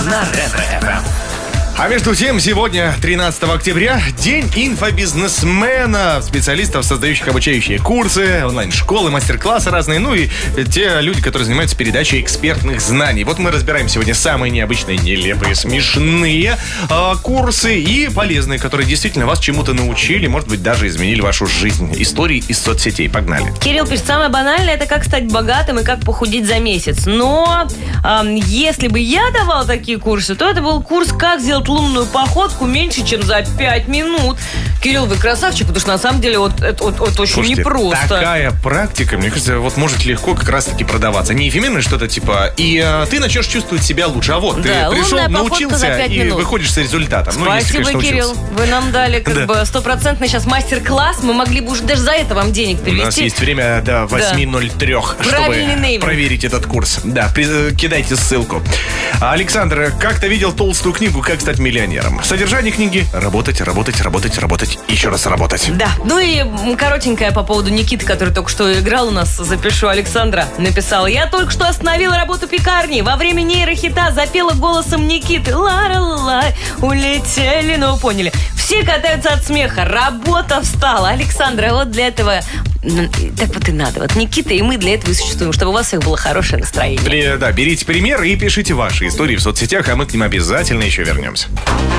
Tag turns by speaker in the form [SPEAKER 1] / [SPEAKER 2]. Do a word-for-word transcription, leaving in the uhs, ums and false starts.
[SPEAKER 1] на Ретро-эф эм.
[SPEAKER 2] А между тем, сегодня, тринадцатого октября, день инфобизнесмена, специалистов, создающих обучающие курсы, онлайн-школы, мастер-классы разные, ну и те люди, которые занимаются передачей экспертных знаний. Вот мы разбираем сегодня самые необычные, нелепые, смешные э, курсы и полезные, которые действительно вас чему-то научили, может быть, даже изменили вашу жизнь. Истории из соцсетей. Погнали.
[SPEAKER 3] Кирилл пишет, самое банальное — это как стать богатым и как похудеть за месяц. Но э, если бы я давал такие курсы, то это был курс «Как сделать лунную походку меньше, чем за пять минут». Кирилл, вы красавчик, потому что на самом деле вот, это вот, вот очень
[SPEAKER 2] Слушайте,
[SPEAKER 3] непросто.
[SPEAKER 2] Такая практика, мне кажется, вот может легко как раз-таки продаваться. Не эфемерное что-то типа, и а, ты начнешь чувствовать себя лучше. А вот,
[SPEAKER 3] да,
[SPEAKER 2] ты пришел, научился и
[SPEAKER 3] минут.
[SPEAKER 2] выходишь с результатом.
[SPEAKER 3] Спасибо,
[SPEAKER 2] ну, если, конечно,
[SPEAKER 3] Кирилл.
[SPEAKER 2] учился.
[SPEAKER 3] Вы нам дали как
[SPEAKER 2] да.
[SPEAKER 3] бы стопроцентный сейчас мастер-класс. Мы могли бы уже даже за это вам денег перевести.
[SPEAKER 2] У нас есть время до восемь ноль три, чтобы
[SPEAKER 3] нейминг.
[SPEAKER 2] проверить этот курс. Да, при, кидайте ссылку. Александр как-то видел толстую книгу «Как стать миллионером». Содержание книги: работать, работать, работать, работать, еще раз работать.
[SPEAKER 3] Да, ну и коротенькая по поводу Никиты, который только что играл у нас, запишу, Александра, написала: я только что остановила работу пекарни. Во время нейрохита запела голосом Никиты. Ла-ла-ла, улетели, ну поняли. Все катаются от смеха, работа встала. Александра, вот для этого... Так вот и надо. Вот Никита и мы для этого и существуем, чтобы у вас всех было хорошее настроение.
[SPEAKER 2] При, да, берите пример и пишите ваши истории в соцсетях, а мы к ним обязательно еще вернемся.